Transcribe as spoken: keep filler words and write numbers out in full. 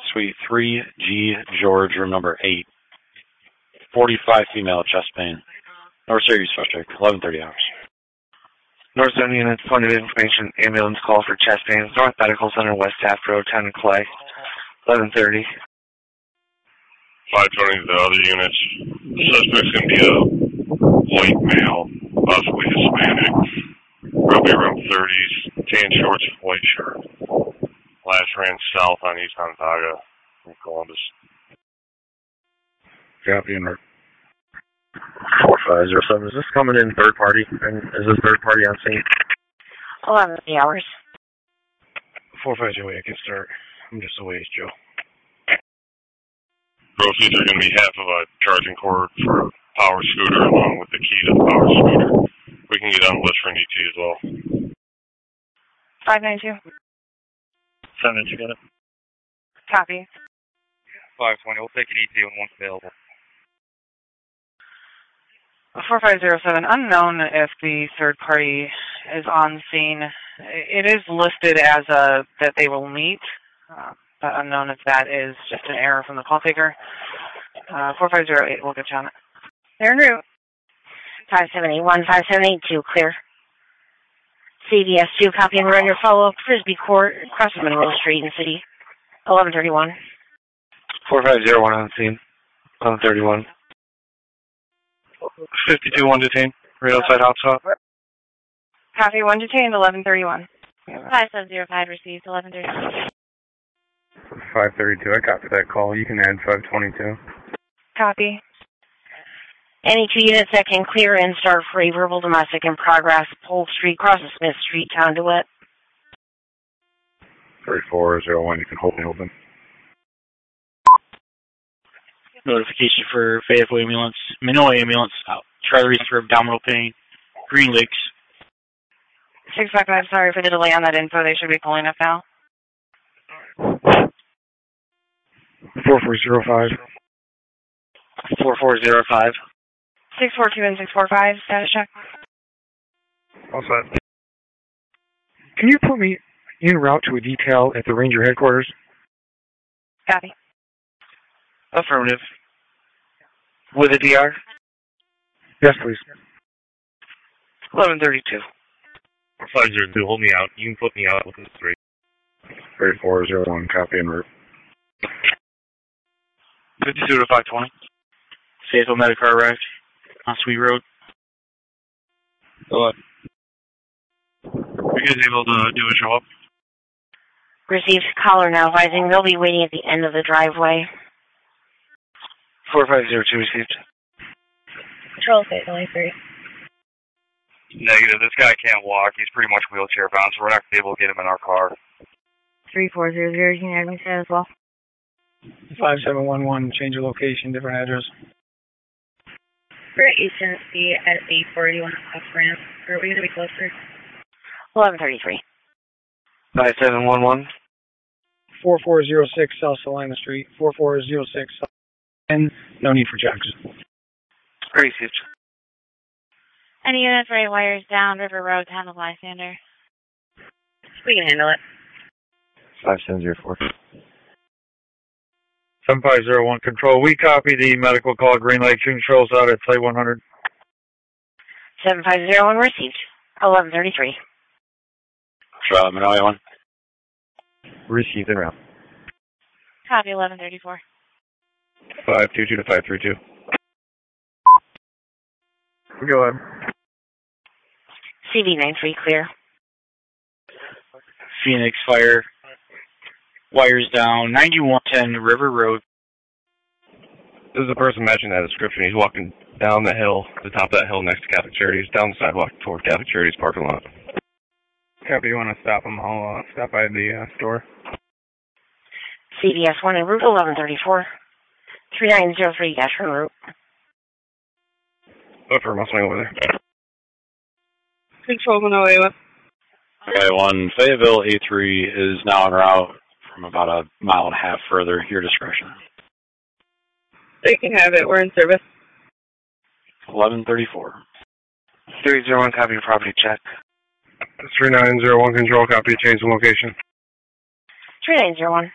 Suite three G, George, room number eight. forty-five female, chest pain. North Syracuse suspect, eleven thirty hours. North Zone units, point of information, ambulance call for chest pains, North Medical Center, West Taft Road, Town of Clay, eleven thirty. five twenty to the other units. Suspect's going to be a white male, possibly Hispanic. Probably around thirties, tan shorts, white shirt. Last ran south on East Onondaga from Columbus. Copy and four five zero seven. Is this coming in third party? And is this third party on scene? eleven hours. four five zero eight, I can start. I'm just a ways, Joe. Proceeds are going to be half of a charging cord for a power scooter along with the key to the power scooter. We can get on the list for an E T as well. five nine two. seven inch, you got it? Copy. five twenty, we'll take an E T when one's available. four five zero seven, unknown if the third party is on scene. It is listed as a that they will meet, uh, but unknown if that is just an error from the call taker. Uh, four five zero eight, we'll get you on it. They're en route. five seven eight one, five seven eight two, clear. C V S two, copy and run your follow-up. Frisbee Court, across from Monroe Street in City. eleven thirty-one. four five zero one on scene. eleven thirty-one. fifty-two one detained. Right outside hot stop. Copy, one detained, eleven thirty-one. five seven zero five received, eleven thirty-one. five thirty-two, I copy that call. You can add five twenty-two. Copy. Any two units that can clear and start free, verbal domestic in progress, Polk Street, cross the Smith Street, Town DeWitt. thirty-four zero one, you can hold me open. Notification for Fayetteville Ambulance, Minoa Ambulance, out. Charlie reason for abdominal pain, Green Lakes. six five five, sorry for the delay on that info. They should be pulling up now. four four zero five. four four zero five. six four two and six four five, status check. All set. Can you put me en route to a detail at the Ranger headquarters? Copy. Affirmative. With a D R? Yes, please. eleven thirty-two. five zero two, hold me out. You can put me out within three. thirty-four zero one, copy and route. fifty-two to five twenty. Fayetteville Medical arrived on Sweet Road. Go ahead. Are you guys able to do a show up? Received caller now advising they'll be waiting at the end of the driveway. four five zero two received. Control state, only three. Negative, this guy can't walk. He's pretty much wheelchair bound, so we're not going to be able to get him in our car. three four zero zero, you can add me as well. five seven one one, change your location, different address. We're at East Tennessee at eight forty-one off ramp. Are we going to be closer? eleven thirty-three. five seven one one. four four zero six South Salina Street, four four zero six. And no need for checks. Received. Any units ready, wires down, River Road, Town of Lysander. We can handle it. five seven zero four. seven five zero one, control. We copy the medical call. Green Lake Shooting Controls out at Site one hundred. seven five zero one received. eleven thirty-three. Charlotte, Minoa one. Received en route. Copy, eleven thirty-four. five two two to five three two. Go ahead. C V nine three clear. Phoenix Fire. Wires down, ninety-one ten River Road. This is the person matching that description. He's walking down the hill, the top of that hill next to Catholic Charities, down the sidewalk toward Catholic Charities parking lot. Copy, you want to stop him? I'll uh, stop by the uh, store. C V S one en route, eleven thirty-four. three nine zero three, dash en route. Affirm, I'll swing over there. Control Minoa one. Okay, one, Fayetteville A three is now en route from about a mile and a half further. Your discretion. They can have it. We're in service. eleven thirty-four. three zero one, copy property check. three nine zero one, control. Copy, change the location. three nine zero one.